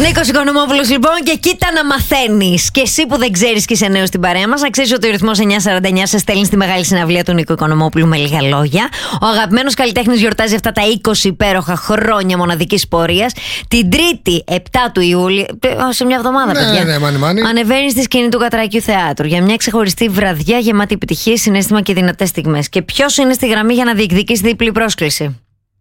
Νίκος Οικονομόπουλος λοιπόν, και κοίτα να μαθαίνεις. Και εσύ που δεν ξέρεις και είσαι νέος στην παρέα μας, να ξέρεις ότι ο ρυθμός 949 σε στέλνει στη μεγάλη συναυλία του Νίκου Οικονομόπουλου με λίγα λόγια. Ο αγαπημένος καλλιτέχνης γιορτάζει αυτά τα 20 υπέροχα χρόνια μοναδικής πορείας. Την Τρίτη 7 του Ιούλη, σε μια εβδομάδα, παιδιά. Ναι, ανεβαίνει στη σκηνή του Κατρακιού Θεάτρου για μια ξεχωριστή βραδιά γεμάτη επιτυχία, συναίσθημα και δυνατές στιγμές. Και ποιος είναι στη γραμμή για να διεκδικήσει διπλή πρόσκληση?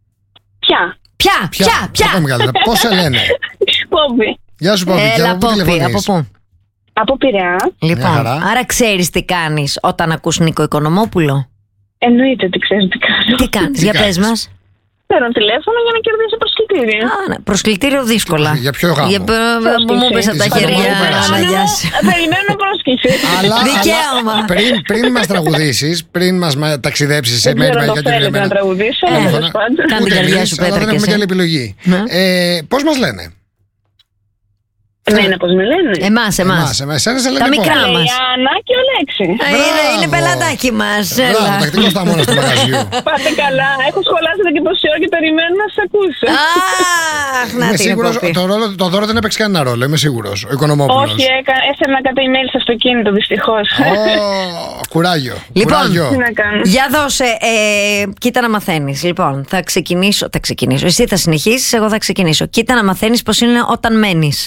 Ποια? Πώς σε λένε? Πόπι. Γεια σου, Πόπι. Έλα, Πόπι, από πού? Από Πειραιά. Λοιπόν, άρα ξέρεις τι κάνεις όταν ακούς Νίκο Οικονομόπουλο? Εννοείται ότι ξέρεις τι κάνω. Τι κάνεις, για πες μας. Παίρνω τηλέφωνο για να κερδίσω προσκλητήριο. Προσκλητήριο δύσκολα. Για ποιο γάμο? Μου πες από τα χέρια. Περιμένω πρόσκληση. Δικαίωμα. Πριν μας τραγουδήσεις, πριν μας ταξιδέψεις σε μέρη μαγικά και να τραγουδήσω. Κάνε την καρδιά σου, Πέτρα, δεν έχουμε και άλλη επιλογή. Πώς μας λένε? Εμένα πώς με λένε? Εμάς. Τα μικρά μας. Η Άννα και ο Λέξη. Είναι πελατάκι μας. Μπράβο, τακτικό στα μόνα του μαγαζιού. Πάτε καλά. Έχω σχολάσει εδώ και πόση ώρα και περιμένω να σας ακούσω. Είμαι σίγουρος το δώρο δεν έπαιξε κανένα ρόλο. Είμαι σίγουρος. Ο Οικονομόπουλος. Όχι, έστελνα κατά email στο αυτοκίνητο, δυστυχώς. Κουράγιο. Λοιπόν, τι να κάνω. για δώσε. Κοίτα να μαθαίνεις. Λοιπόν, θα ξεκινήσω. Εσύ θα συνεχίσεις, εγώ θα ξεκινήσω. Κοίτα να μαθαίνεις πώς είναι όταν μένεις.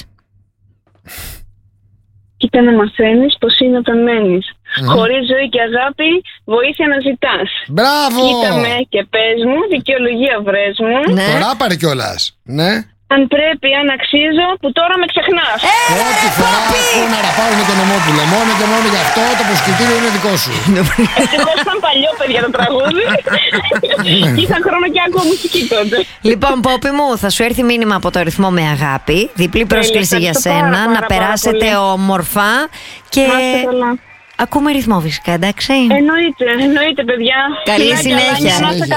Κοίτα να μαθαίνεις πως είναι όταν μένεις. Χωρίς ζωή και αγάπη, βοήθεια να ζητάς. Μπράβο! Κοίτα με και πες μου, δικαιολογία βρες μου. Ναι. Το ράπαρε κιόλας. Ναι. Αν πρέπει, αν αξίζω, που τώρα με ξεχνάς. Ό,τι φορά ακούω να ραπάω τον Οικονομόπουλο. Μόνο και μόνο γι' αυτό το προσκλητήριο είναι δικό σου. Ευτυχώς ήταν παλιό, παιδιά, το τραγούδι. Είχα χρόνο και άκουγα μουσική τότε. Λοιπόν, Πόπι μου, θα σου έρθει μήνυμα από το ρυθμό με αγάπη. Διπλή πρόσκληση για σένα. Να περάσετε όμορφα. Και ακούμε ρυθμό, φυσικά, εντάξει. Εννοείται, παιδιά. Καλή συνέχεια.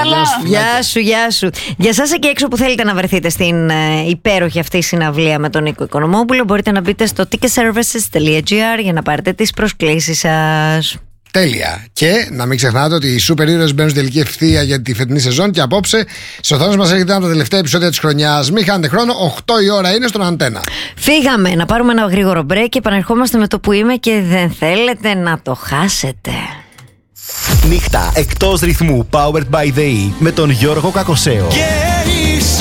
Γεια σου. Για σας εκεί έξω που θέλετε να βρεθείτε στην υπέροχη αυτή συναυλία με τον Νίκο Οικονομόπουλο, μπορείτε να μπείτε στο ticketservices.gr για να πάρετε τις προσκλήσεις σας. Τέλεια. Και να μην ξεχνάτε ότι οι σούπερ ήρωες μπαίνουν στην τελική ευθεία για τη φετινή σεζόν. Και απόψε στις οθόνες μας έρχεται ένα από τα τελευταία επεισόδια της χρονιάς. Μην χάνετε χρόνο, 8 η ώρα είναι στον Αντένα. Φύγαμε να πάρουμε ένα γρήγορο break και επανερχόμαστε με το που είμαι και δεν θέλετε να το χάσετε. Νύχτα εκτός ρυθμού, powered by the E, με τον Γιώργο Κακοσέο. Και είσαι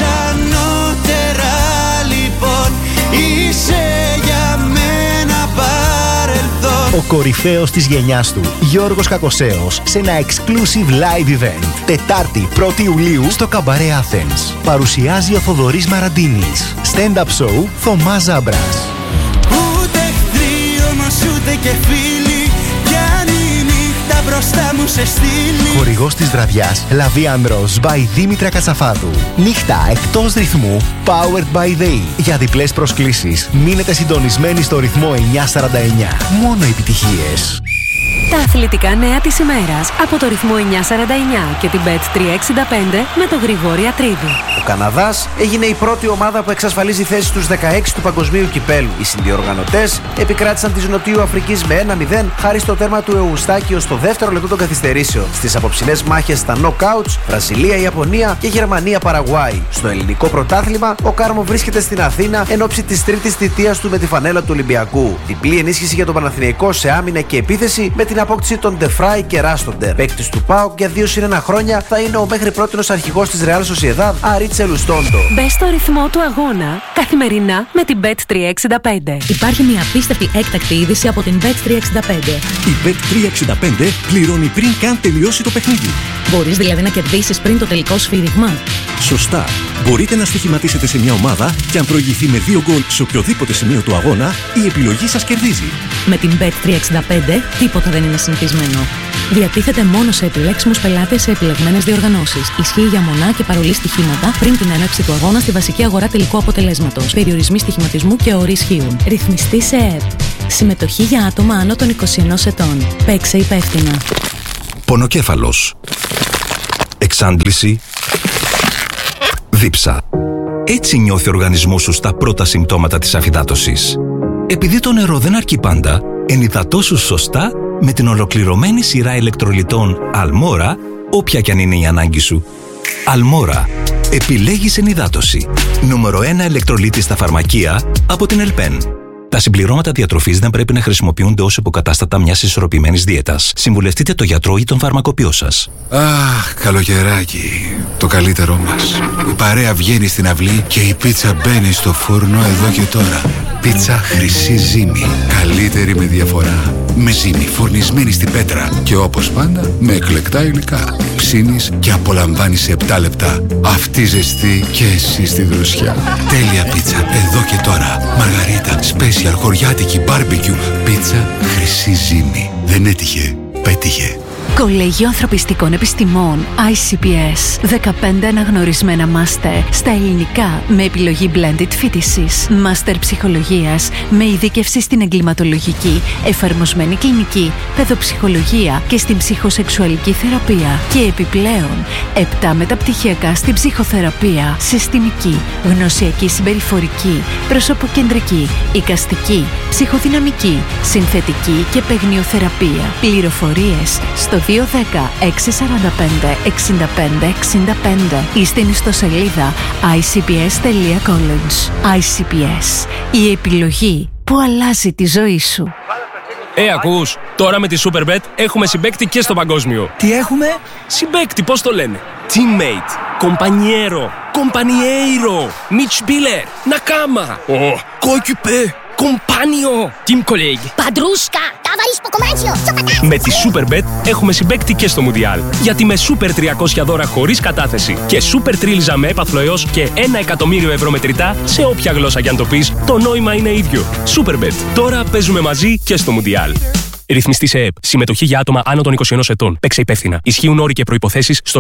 ανώτερα λοιπόν, είσαι για μένα παρελθόν. Ο κορυφαίος της γενιάς του, Γιώργος Κακοσέος, σε ένα exclusive live event. Τετάρτη 1η Ιουλίου στο Καμπαρέ Athens. Παρουσιάζει ο Θοδωρής Μαραντίνης. Stand-up show Θωμάς Ζάμπρας. Ούτε εχθροί όμως ούτε και φίλοι, κι αν η νύχτα μπροστά μου σε στείλει. Χορηγός της βραδιάς Λαβή Ανδρός by Δήμητρα Κατσαφάδου. Νύχτα εκτός ρυθμού, powered by the E. Για διπλές προσκλήσεις μείνετε συντονισμένοι στο ρυθμό 949. Μόνο επιτυχίες. Τα αθλητικά νέα της ημέρας από το ρυθμό 949 και την Bet365 με τον Γρηγόρη Ατρίδη. Ο Καναδάς έγινε η πρώτη ομάδα που εξασφαλίζει θέση στους 16 του Παγκοσμίου Κυπέλου. Οι συνδιοργανωτές επικράτησαν της Νοτιού Αφρικής με 1-0 χάρη στο τέρμα του Εουστάκιο στο δεύτερο λεπτό των καθυστερήσεων. Στις απόψινές μάχες στα knockouts, Βραζιλία, Ιαπωνία και Γερμανία, Παραγουάη. Στο ελληνικό πρωτάθλημα, ο Κάρμο βρίσκεται στην Αθήνα εν ώψη της τρίτης θητείας του με τη φανέλα του Ολυμπιακού. Διπλή ενίσχυση για τον Παναθηναϊκό σε άμυνα και επίθεση με την απόκτηση των Ντεφράι και Ράστοντερ. Παίκτης του ΠΑΟΚ για 2-1 χρόνια θα είναι ο μέχρι πρότινος αρχηγός της Ρεάλ Σοσιεδάδ, Αρίτσε Λουστόντο. Μπες στο ρυθμό του αγώνα καθημερινά με την Bet365. Υπάρχει μια απίστευτη έκτακτη είδηση από την Bet365. Η Bet365 πληρώνει πριν καν τελειώσει το παιχνίδι. Μπορείς δηλαδή να κερδίσεις πριν το τελικό σφύριγμα. Σωστά. Μπορείτε να στοιχηματίσετε σε μια ομάδα και αν προηγηθεί με 2 γκολ σε οποιοδήποτε σημείο του αγώνα, η επιλογή σας κερδίζει. Με την Bet365 τίποτα δεν είναι συνηθισμένο. Διατίθεται μόνο σε επιλέξιμους πελάτες σε επιλεγμένες διοργανώσεις. Ισχύει για μονά και παρολί στοιχήματα πριν την έναρξη του αγώνα στη βασική αγορά τελικού αποτελέσματος. Περιορισμοί στοιχηματισμού και όροι ισχύουν. Ρυθμιστή σε ΕΕΠ. Συμμετοχή για άτομα άνω των 21 ετών. Παίξε υπεύθυνα. Πονοκέφαλος. Εξάντληση. Δίψα. Έτσι νιώθει ο οργανισμός σου στα πρώτα συμπτώματα της αφυδάτωσης. Επειδή το νερό δεν αρκεί πάντα, ενυδατώσου σωστά με την ολοκληρωμένη σειρά ηλεκτρολιτών Αλμόρα, όποια κι αν είναι η ανάγκη σου. Αλμόρα. Επιλέγεις ενυδάτωση. Νούμερο 1 ηλεκτρολίτη στα φαρμακεία από την Ελπέν. Τα συμπληρώματα διατροφής δεν πρέπει να χρησιμοποιούνται ως υποκατάστατα μιας ισορροπημένης δίαιτας. Συμβουλευτείτε το γιατρό ή τον φαρμακοποιό σας. Αχ, καλοκαιράκι. Το καλύτερό μας. Η παρέα βγαίνει στην αυλή και η πίτσα μπαίνει στο φούρνο εδώ και τώρα. Πίτσα Χρυσή Ζύμη. Καλύτερη με διαφορά. Με ζύμη φουρνισμένη στην πέτρα. Και όπως πάντα με εκλεκτά υλικά. Ψήνεις και απολαμβάνεις σε 7 λεπτά. Αυτή ζεστή και εσύ στη δροσιά. Τέλεια πίτσα εδώ και τώρα. Μαργαρίτα, special, χωριάτικη, barbecue. Πίτσα Χρυσή Ζύμη. Δεν έτυχε, πέτυχε. Κολέγιο Ανθρωπιστικών Επιστημών ICPS. 15 αναγνωρισμένα μάστερ στα ελληνικά με επιλογή blended φοιτησης. Μάστερ ψυχολογίας με ειδίκευση στην εγκληματολογική, εφαρμοσμένη κλινική, παιδοψυχολογία και στην ψυχοσεξουαλική θεραπεία. Και επιπλέον 7 μεταπτυχιακά στην ψυχοθεραπεία, συστημική, γνωσιακή συμπεριφορική, προσωποκεντρική, εικαστική, ψυχοδυναμική, συνθετική και παιγνιοθεραπεία. Πληροφορίες στο 210-645-65-65 ή στην ιστοσελίδα icps.college. ICPS. Η επιλογή που αλλάζει τη ζωή σου. Ακούς, τώρα με τη Superbet έχουμε συμπαίκτη και στο παγκόσμιο. Τι έχουμε? Συμπαίκτη, πώς το λένε? Teammate, compañero, compañeiro, Mitspieler, Nakama, coéquipier, compagno, team colleague. Παντρούσκα, ταβαλείς στο κομμάτσιο. Με τη Superbet έχουμε συμπαίκτη και στο Μουντιάλ. Γιατί με Super 300 δώρα χωρίς κατάθεση και Super Τρίλιζα με έπαθλο έως και 1 εκατομμύριο ευρώ μετρητά σε όποια γλώσσα κι αν το πεις, το νόημα είναι ίδιο. Superbet. Τώρα παίζουμε μαζί και στο Μουντιάλ. Ρυθμιστή σε ΕΕΠ. Συμμετοχή για άτομα άνω των 21 ετών. Παίξε υπεύθυνα. Ισχύουν όροι και προϋποθέσεις στο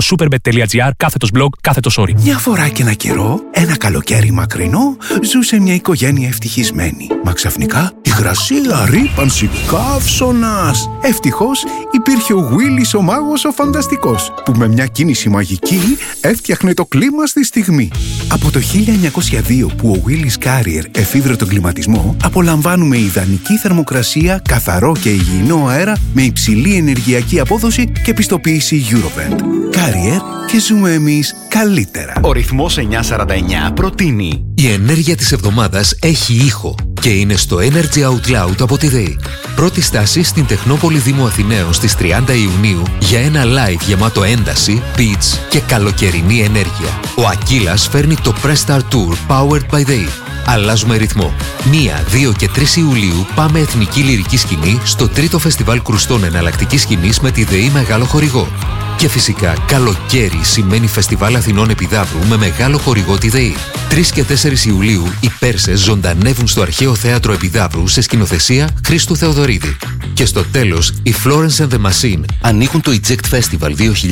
superbet.gr/blog/sorry. Μια φορά και ένα καιρό, ένα καλοκαίρι μακρινό, ζούσε μια οικογένεια ευτυχισμένη. Μα ξαφνικά υγρασία, ρύπανση, καύσωνας. Ευτυχώς υπήρχε ο Γουίλης ο μάγος ο φανταστικός, που με μια κίνηση μαγική έφτιαχνε το κλίμα στη στιγμή. Από το 1902 που ο Γουίλης Κάριερ εφήβρε τον κλιματισμό, απολαμβάνουμε ιδανική θερμοκρασία, καθαρό και υγιεινό αέρα με υψηλή ενεργειακή απόδοση και πιστοποίηση Eurovent. Κάριερ και ζούμε εμείς καλύτερα. Ο ρυθμός 949 προτείνει: η ενέργεια της εβδομάδας έχει ήχο και είναι στο Energy Out Loud από τη ΔΕΗ. Πρώτη στάση στην Τεχνόπολη Δήμου Αθηναίων στις 30 Ιουνίου για ένα live γεμάτο ένταση, beats και καλοκαιρινή ενέργεια. Ο Ακύλας φέρνει το Press Start Tour Powered by ΔΕΗ. Αλλάζουμε ρυθμό. 1, 2 και 3 Ιουλίου πάμε Εθνική Λυρική Σκηνή στο 3ο Φεστιβάλ Κρουστών Εναλλακτικής Σκηνής με τη ΔΕΗ μεγάλο χορηγό. Και φυσικά καλοκαίρι σημαίνει Φεστιβάλ Αθηνών Επιδαύρου με μεγάλο χορηγό τη ΔΕΗ. 3 και 4 Ιουλίου οι Πέρσες ζωντανεύουν στο Αρχαίο Θέατρο Επιδαύρου σε σκηνοθεσία Χρήστου Θεοδωρίδη. Και στο τέλος, οι Florence and the Machine ανοίγουν το Eject Festival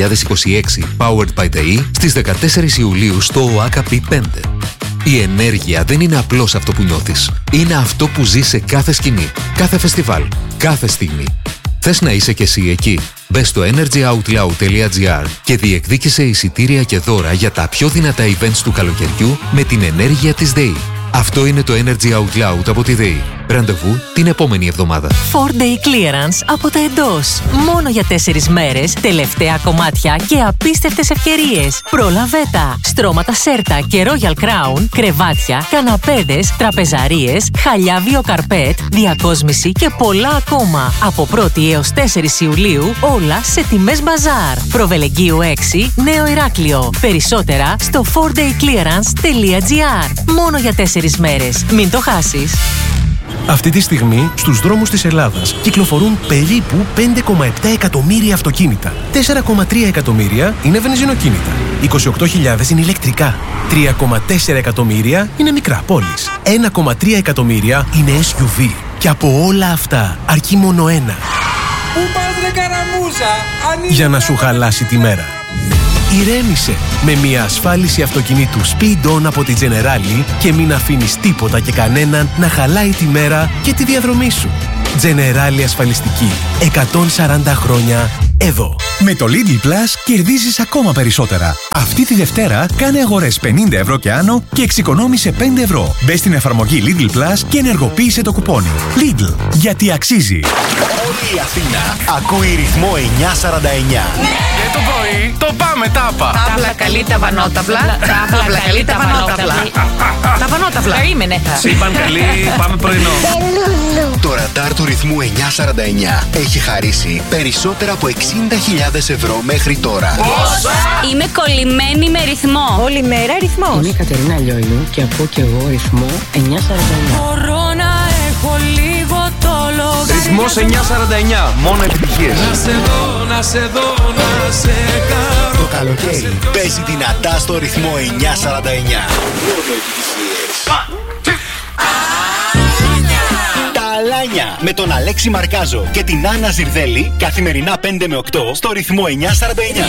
2026 Powered by ΔΕΗ στις 14 Ιουλίου στο ΟΑΚΑ P5. Η ενέργεια δεν είναι απλώς αυτό που νιώθεις. Είναι αυτό που ζεις σε κάθε σκηνή, κάθε φεστιβάλ, κάθε στιγμή. Θες να είσαι κι εσύ εκεί? Μπες στο energyoutloud.gr και διεκδίκησε εισιτήρια και δώρα για τα πιο δυνατά events του καλοκαιριού με την ενέργεια της ΔΕΗ. Αυτό είναι το Energy Out Loud από τη ΔΕΗ. Ραντεβού την επόμενη εβδομάδα. 4-day clearance από τα εντός. Μόνο για 4 μέρες, τελευταία κομμάτια και απίστευτες ευκαιρίες. Πρόλαβε τα! Στρώματα Σέρτα και Royal Crown, κρεβάτια, καναπέδες, τραπεζαρίες, χαλιά βιοκαρπέτ, διακόσμηση και πολλά ακόμα. Από 1η έως 4 Ιουλίου, όλα σε τιμές μπαζάρ. Προβελεγγύου 6, Νέο Ηράκλειο. Περισσότερα στο 4dayclearance.gr. Μόνο για 4 μέρες. Μην το χάσεις. Αυτή τη στιγμή στους δρόμους της Ελλάδας κυκλοφορούν περίπου 5,7 εκατομμύρια αυτοκίνητα. 4,3 εκατομμύρια είναι βενζινοκίνητα. 28.000 είναι ηλεκτρικά. 3,4 εκατομμύρια είναι μικρά πόλεις. 1,3 εκατομμύρια είναι SUV. Και από όλα αυτά αρκεί μόνο ένα. Πού πας ρε καραμούζα? Για να σου χαλάσει τη μέρα. Ηρέμησε με μια ασφάλιση αυτοκινήτου Speed On από τη Generali και μην αφήνεις τίποτα και κανέναν να χαλάει τη μέρα και τη διαδρομή σου. Generali ασφαλιστική. 140 χρόνια εδώ. Με το Lidl Plus κερδίζεις ακόμα περισσότερα. Αυτή τη Δευτέρα κάνε αγορές 50 ευρώ και άνω και εξοικονόμησε 5 ευρώ. Μπες στην εφαρμογή Lidl Plus και ενεργοποίησε το κουπόνι. Lidl, γιατί αξίζει. Όλη η Αθήνα ακούει ρυθμό 949. Και το πρωί το πάμε τάπα. Τάπλα καλή τα βανόταυλα. Τάπλα καλή τα βανόταυλα. Τα βανόταυλα. Περίμενε. Σύμπαν καλή, πάμε πρωινό. Το ραντάρ του ρυθμού 949 έχει χαρίσει περισσότερα από 60.000 ευρώ μέχρι τώρα. Είμαι κολλημένη με ρυθμό. Όλη μέρα ρυθμός. Είμαι η Κατερίνα Λιόλιου και ακούω και εγώ ρυθμό 949. Μπορώ να έχω λίγο το λογαριασμό. Ρυθμός 949, μόνο επιτυχίες. Να σε δω, να σε δω, να σε καρώ. Το καλοκαίρι παίζει δυνατά στο ρυθμό 949. Μόνο επιτυχίες. Τα Αλάνια με τον Αλέξη Μαρκάζο και την Άννα Ζιρδέλη καθημερινά 5 με 8 στο ρυθμό 949.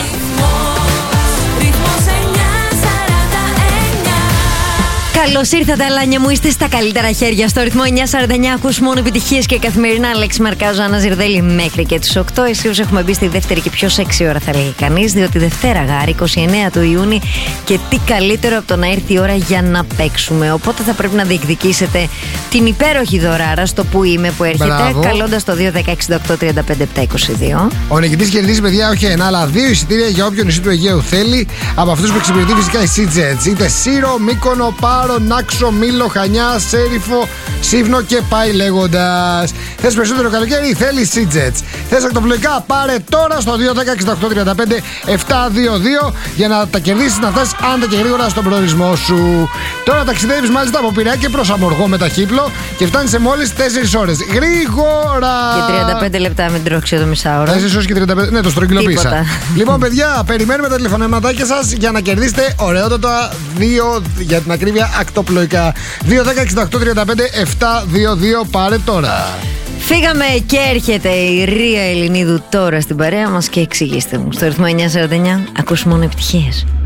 Καλώς ήρθατε, Αλάνια μου. Είστε στα καλύτερα χέρια. Στο ρυθμό 949 ακούς μόνο επιτυχίες και καθημερινά Αλέξη Μαρκάζο, Άννα Ζιρδέλη μέχρι και τις 8. Εσείς έχουμε μπει στη δεύτερη και πιο σεξι ώρα, θα λέγει κανείς, διότι Δευτέρα γάρι, 29 του Ιούνιου, και τι καλύτερο από το να έρθει η ώρα για να παίξουμε. Οπότε θα πρέπει να διεκδικήσετε την υπέροχη δωράρα στο που είμαι που έρχεται, καλώντας το 2-10-68-35-7-22. Ο νικητής κερδίζει, παιδιά, όχι ένα, αλλά 2 εισιτήρια για όποιο νησί του Αιγαίου θέλει, από αυτούς που εξυπηρετεί φυσικά η SeaJet. Είτε Σύρο, Μύκονο, Πάρο, Νάξο, Μήλο, Χανιά, Σέριφο, Σύβνο και πάει λέγοντας. Θες περισσότερο καλοκαίρι, θέλει SeaJet. Θες ακτοπλοϊκά, πάρε τώρα στο 2-10-68-35-7-22 για να τα κερδίσεις, να φτάσεις άντα και γρήγορα στον προορισμό σου. Τώρα ταξιδεύεις μάλιστα από Πειραιά και προς Αμοργό με ταχύπλο και φτάνεις σε μόλις 4 ώρες. Γρήγορα! Και 35 λεπτά με τρώξει το μισάωρο. 4 ώρες και 35. Ναι, το στρογγυλοποίησα. Λοιπόν, παιδιά, περιμένουμε τα τηλεφωνήματάκια σας για να κερδίσετε ωραιότατα 2, για την ακρίβεια, ακτοπλοϊκά. 2-10-68-35-7-22. Πάρε τώρα. Φύγαμε και έρχεται η Ρία Ελληνίδου τώρα στην παρέα μας και εξηγήστε μου. Στο ρυθμό 949 ακούς μόνο επιτυχίες.